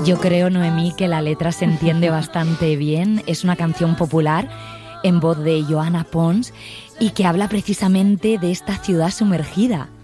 Yo creo, Noemí, que la letra se entiende bastante bien. Es una canción popular en voz de Joana Pons y que habla precisamente de esta ciudad sumergida.